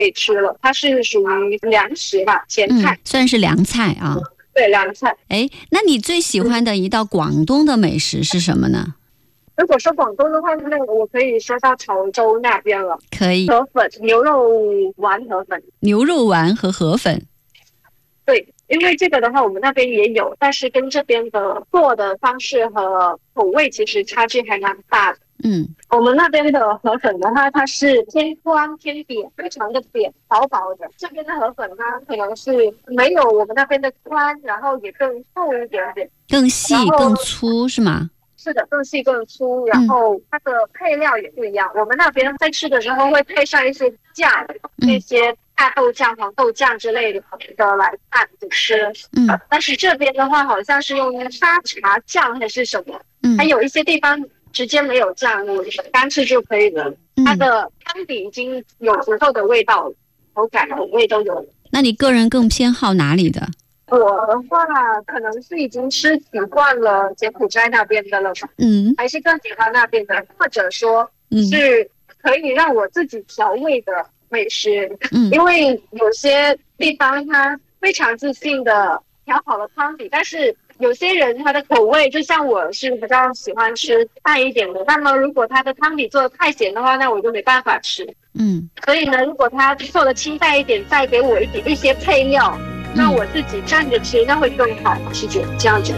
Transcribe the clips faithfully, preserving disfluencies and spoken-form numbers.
以吃了，它是属于凉食吧，咸菜、 嗯、算是凉菜啊。 对，凉菜。 哎，那你最喜欢的一道广东的美食是什么呢？ 如果说广东的话，那我可以说到潮州那边了。 可以。 河粉，牛肉丸河粉。 牛肉丸和河粉。 对，因为这个的话我们那边也有，但是跟这边的做的方式和口味其实差距还蛮大的。 嗯， 我们那边的河粉的话，它是偏宽偏扁，非常的扁，薄薄的。这边的河粉呢，可能是没有我们那边的宽，然后也更厚一点点，更细更粗是吗？ 是的，更细更粗，然后它的配料也不一样。嗯、我们那边在吃的时候会配上一些酱，那些大豆酱、黄豆酱之类的的来拌着吃。嗯，但是这边的话好像是用沙茶酱还是什么，嗯，还有一些地方直接没有酱，我干吃就可以了。它的汤底已经有足够的味道了，口感口味都有了。 那你个人更偏好哪里的？ 我的话可能是已经吃习惯了柬埔寨那边的了吧，嗯，还是更喜欢那边的，或者说是可以让我自己调味的美食，嗯，因为有些地方它非常自信的调好了汤底，但是有些人他的口味就像我是比较喜欢吃淡一点的，那么如果他的汤底做的太咸的话，那我就没办法吃，嗯，所以呢，如果他做的清淡一点，再给我一点一些配料，那我自己蘸着吃，那会更好，我是觉得这样子。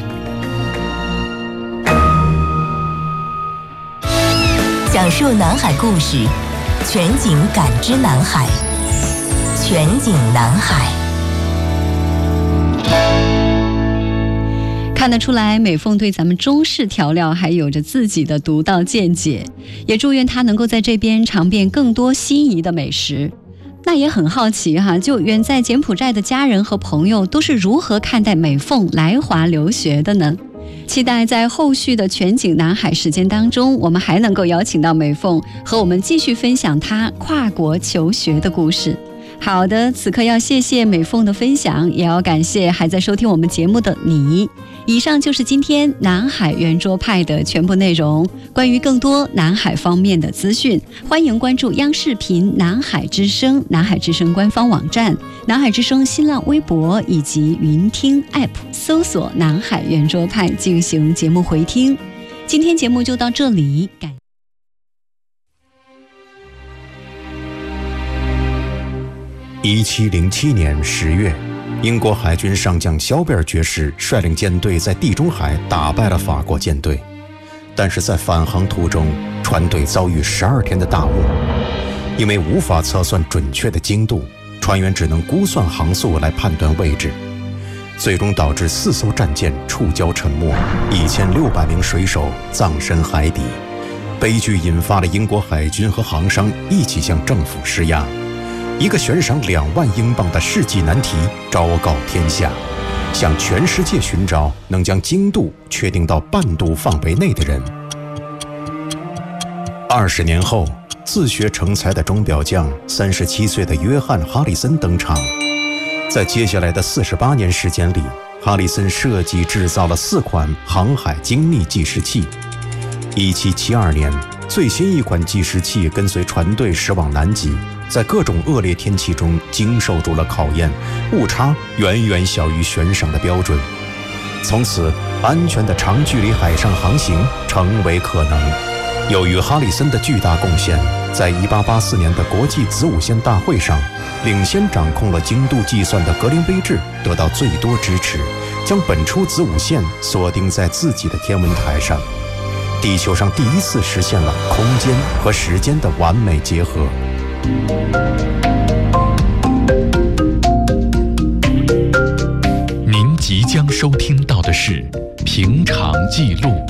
讲述南海故事，全景感知南海，全景南海。 看得出来，美凤对咱们中式调料还有着自己的独到见解，也祝愿她能够在这边尝遍更多心仪的美食。那也很好奇哈，就远在柬埔寨的家人和朋友都是如何看待美凤来华留学的呢？期待在后续的全景南海时间当中，我们还能够邀请到美凤和我们继续分享她跨国求学的故事。好的，此刻要谢谢美凤的分享，也要感谢还在收听我们节目的你。以上就是今天南海圆桌派的全部内容。关于更多南海方面的资讯，欢迎关注央视频南海之声、南海之声官方网站、南海之声新浪微博以及云听 App， 搜索南海圆桌派进行节目回听。今天节目就到这里，感一七零七年十月，英国海军上将肖贝尔爵士率领舰队在地中海打败了法国舰队，但是在返航途中，船队遭遇十二天的大雾，因为无法测算准确的经度，船员只能估算航速来判断位置，最终导致四艘战舰触礁沉没，一千六百名水手葬身海底。悲剧引发了英国海军和航商一起向政府施压。一个悬赏两万英镑的世纪难题昭告天下，向全世界寻找能将经度确定到半度范围内的人。二十年后，自学成才的钟表匠三十七岁的约翰·哈里森登场。在接下来的四十八年时间里，哈里森设计制造了四款航海精密计时器。一七七二年，最新一款计时器跟随船队驶往南极，在各种恶劣天气中经受住了考验，误差远远小于悬赏的标准。从此，安全的长距离海上航行成为可能。由于哈里森的巨大贡献，在一八八四年的国际子午线大会上，领先掌控了经度计算的格林威治得到最多支持，将本初子午线锁定在自己的天文台上。地球上第一次实现了空间和时间的完美结合。 您即将收听到的是《平常记录》。